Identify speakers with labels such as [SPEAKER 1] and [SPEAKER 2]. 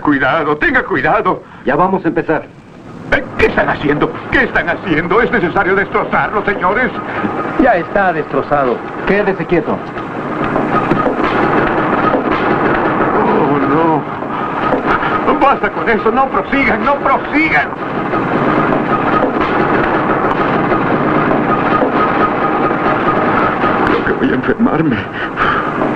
[SPEAKER 1] cuidado, tenga cuidado.
[SPEAKER 2] Ya vamos a empezar.
[SPEAKER 1] ¿Qué están haciendo? ¿Qué están haciendo? ¿Es necesario destrozarlo, señores?
[SPEAKER 2] Ya está destrozado. Quédese quieto.
[SPEAKER 1] Oh, no. Basta con eso. No prosigan, no prosigan. Creo que voy a enfermarme.